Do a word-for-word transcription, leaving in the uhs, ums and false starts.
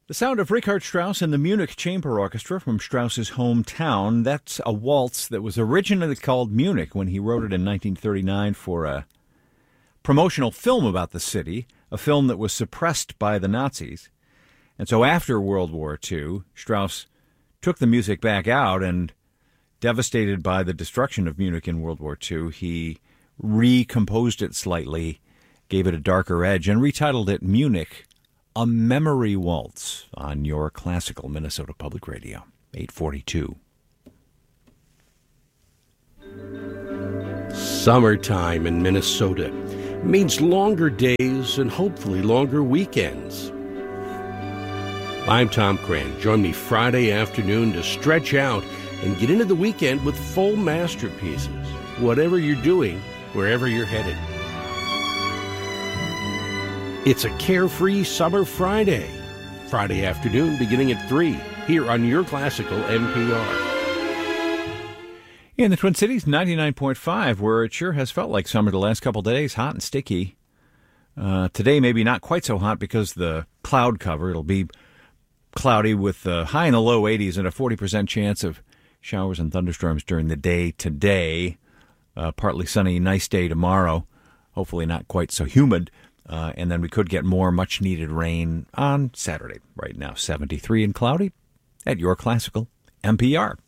The sound of Richard Strauss and the Munich Chamber Orchestra from Strauss's hometown. That's a waltz that was originally called Munich when he wrote it in nineteen thirty-nine for a promotional film about the city, a film that was suppressed by the Nazis. And so after World War Two, Strauss took the music back out, and devastated by the destruction of Munich in World War Two, he recomposed it slightly, gave it a darker edge, and retitled it Munich, A Memory Waltz, on your classical Minnesota Public Radio, eight forty-two. Summertime in Minnesota means longer days and hopefully longer weekends. I'm Tom Cran. Join me Friday afternoon to stretch out and get into the weekend with full masterpieces, whatever you're doing, wherever you're headed. It's a carefree summer Friday. Friday afternoon beginning at three, here on your classical N P R. In the Twin Cities, ninety-nine point five, where it sure has felt like summer the last couple of days, hot and sticky. Uh, today maybe not quite so hot because the cloud cover. It'll be cloudy with a high in the low eighties and a forty percent chance of showers and thunderstorms during the day today. Uh, partly sunny, nice day tomorrow. Hopefully not quite so humid. Uh, and then we could get more much-needed rain on Saturday. Right now, seventy-three and cloudy at your classical N P R.